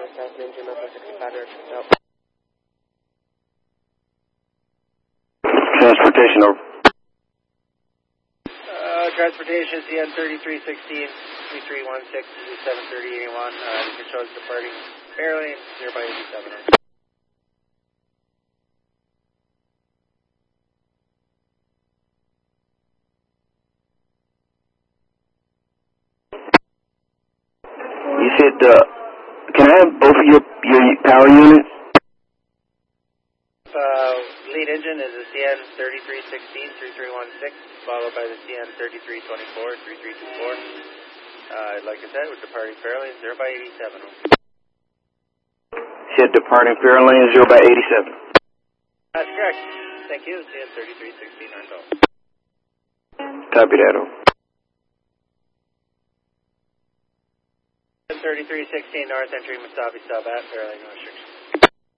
south engine of 65 direction south. Transportation over. Transportation CN 3316 3316 730 81. You can show us departing Fairlane, nearby 87. You said, can I have both of your power units? Lead engine is the CN 3316 3316, followed by the CN 3324 3324. Like I said, we're departing Fairlane, 0 by 87. You said departing Fairlane, 0 by 87. That's correct. Thank you. CN 3316 Arndal. Copy that, over. 3316 North, entering Mesabi Sub at Fairlane, no restriction.